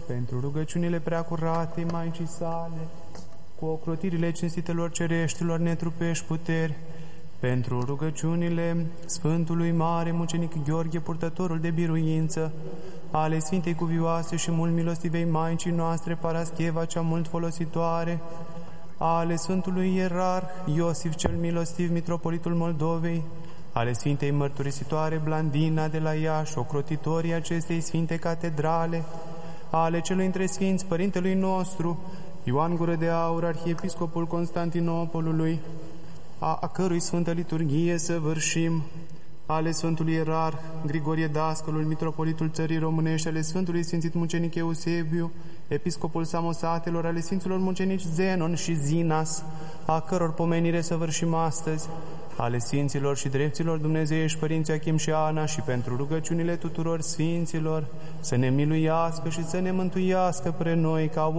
pentru rugăciunile preacurate Maicii sale, cu ocrotirile cinstitelor cereștilor netrupești puteri, pentru rugăciunile Sfântului Mare Mucenic Gheorghe, purtătorul de biruință, ale Sfintei Cuvioase și mult milostivei Maicii noastre Parascheva cea mult folositoare, ale Sfântului Ierarh Iosif cel milostiv, mitropolitul Moldovei, ale Sfintei Mărturisitoare Blandina de la Iași, ocrotitorii acestei Sfinte Catedrale, ale celui între Sfinți, Părintelui nostru, Ioan Gură de Aur, Arhiepiscopul Constantinopolului, a cărui Sfântă Liturghie săvârșim, ale Sfântului Ierarh Grigorie Dascălul, mitropolitul Țării Românești, ale Sfântului Sfințit Mucenic Eusebiu, episcopul Samosatelor, ale Sfinților Mucenici Zenon și Zinas, a căror pomenire săvârșim astăzi, ale Sfinților și Drepților Dumnezeiești Părinții Achim și Ana, și pentru rugăciunile tuturor Sfinților, să ne miluiască și să ne mântuiască pre noi ca